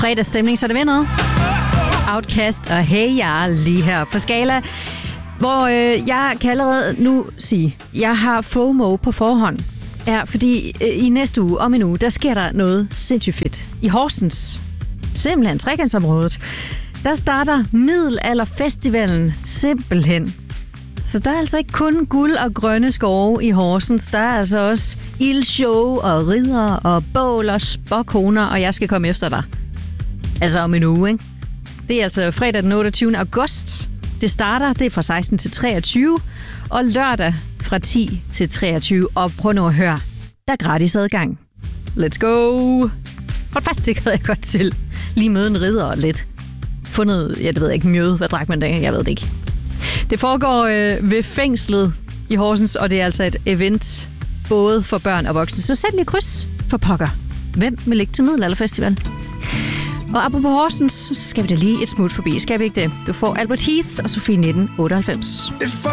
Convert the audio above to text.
fredagsstemning, så det ved noget. Outcast og Hey Ya lige her på Skala, hvor jeg kan allerede nu sige, jeg har FOMO på forhånd. Ja, fordi i næste uge, om en uge, der sker der noget sindssygt fedt. I Horsens, simpelthen trekantsområdet, der starter Middelalderfestivalen simpelthen. Så der er altså ikke kun guld og grønne skove i Horsens. Der er altså også ildshow og ridder og bål og spåkoner, og jeg skal komme efter dig. Altså om en uge, ikke? Det er altså fredag den 28. august. Det starter, det er fra 16 til 23, og lørdag fra 10 til 23. Og prøv nu at høre, der er gratis adgang. Let's go! Hold fast, det gad jeg godt til. Lige møde en ridder lidt. Fundet, jeg ved ikke, mjøde. Hvad drak man da? Jeg ved det ikke. Det foregår ved fængslet i Horsens, og det er altså et event både for børn og voksne. Så sæt lige kryds for pokker. Hvem vil ikke til Middelalderfestival? Og apropos Horsens, så skal vi da lige et smut forbi. Skal vi ikke det? Du får Albert Heath og Sofie 1998.